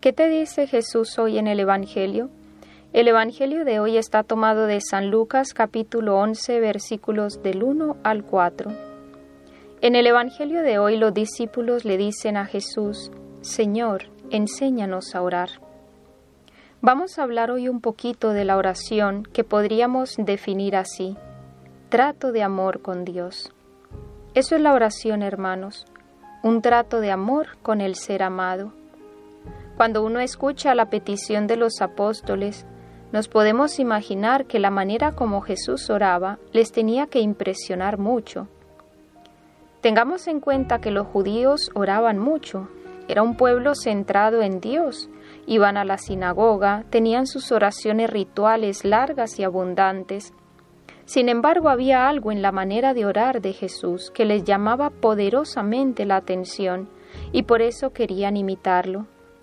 ¿Qué te dice Jesús hoy en el Evangelio? El Evangelio de hoy está tomado de San Lucas capítulo 11 versículos del 1 al 4. En el Evangelio de hoy los discípulos le dicen a Jesús: Señor, enséñanos a orar. Vamos a hablar hoy un poquito de la oración que podríamos definir así: trato de amor con Dios. Eso es la oración, hermanos, un trato de amor con el ser amado. Cuando uno escucha la petición de los apóstoles, nos podemos imaginar que la manera como Jesús oraba les tenía que impresionar mucho. Tengamos en cuenta que los judíos oraban mucho. Era un pueblo centrado en Dios. Iban a la sinagoga, tenían sus oraciones rituales largas y abundantes. Sin embargo, había algo en la manera de orar de Jesús que les llamaba poderosamente la atención y por eso querían imitarlo.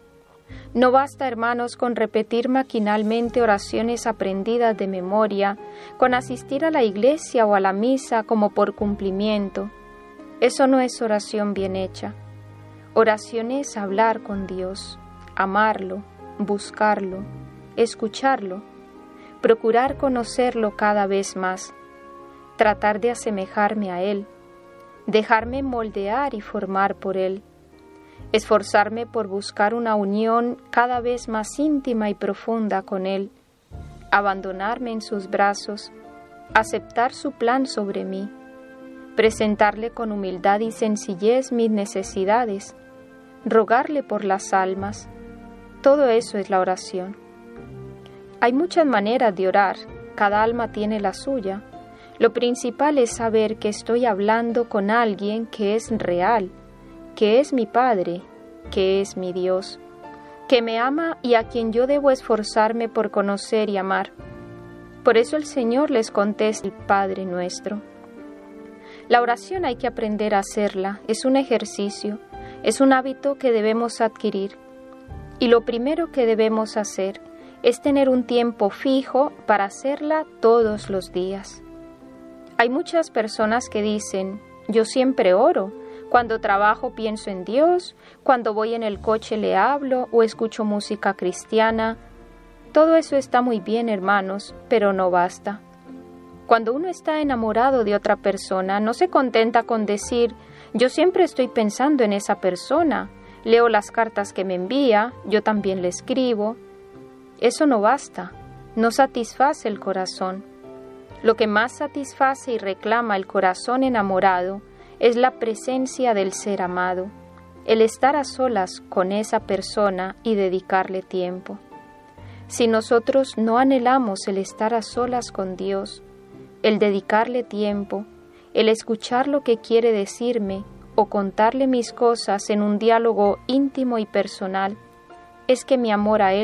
No basta, hermanos, con repetir maquinalmente oraciones aprendidas de memoria, con asistir a la iglesia o a la misa como por cumplimiento. Eso no es oración bien hecha. Oración es hablar con Dios, amarlo, buscarlo, escucharlo, procurar conocerlo cada vez más, tratar de asemejarme a Él, dejarme moldear y formar por Él, esforzarme por buscar una unión cada vez más íntima y profunda con Él, abandonarme en sus brazos, aceptar su plan sobre mí, presentarle con humildad y sencillez mis necesidades, rogarle por las almas. Todo eso es la oración. Hay muchas maneras de orar, cada alma tiene la suya. Lo principal es saber que estoy hablando con alguien que es real, que es mi Padre, que es mi Dios, que me ama y a quien yo debo esforzarme por conocer y amar. Por eso el Señor les contesta el Padre nuestro. La oración hay que aprender a hacerla, es un ejercicio, es un hábito que debemos adquirir. Y lo primero que debemos hacer es tener un tiempo fijo para hacerla todos los días. Hay muchas personas que dicen: yo siempre oro, cuando trabajo pienso en Dios, cuando voy en el coche le hablo o escucho música cristiana. Todo eso está muy bien, hermanos, pero no basta. Cuando uno está enamorado de otra persona, no se contenta con decir: yo siempre estoy pensando en esa persona, leo las cartas que me envía, yo también le escribo. Eso no basta, no satisface el corazón. Lo que más satisface y reclama el corazón enamorado es la presencia del ser amado, el estar a solas con esa persona y dedicarle tiempo. Si nosotros no anhelamos el estar a solas con Dios, el dedicarle tiempo, el escuchar lo que quiere decirme o contarle mis cosas en un diálogo íntimo y personal, es que mi amor a Él